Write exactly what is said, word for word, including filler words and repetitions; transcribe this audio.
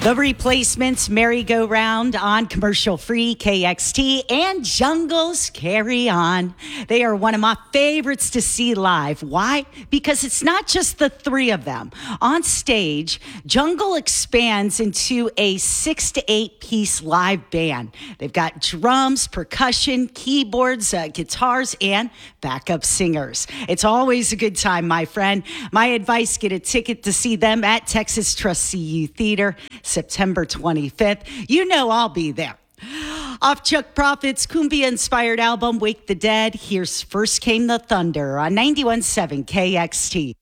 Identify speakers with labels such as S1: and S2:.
S1: The Replacements, Merry-Go-Round on commercial-free K X T, and Jungles Carry On. They are one of my favorites to see live. Why? Because it's not just the three of them. On stage, Jungle expands into a six to eight piece live band. They've got drums, percussion, keyboards, uh, guitars, and backup singers. It's always a good time, my friend. My advice, get a ticket to see them at Texas Trust C U Theater, September twenty-fifth. You know I'll be there. Off Chuck Prophet's cumbia-inspired album, Wake the Dead, here's First Came the Thunder on ninety-one point seven K X T.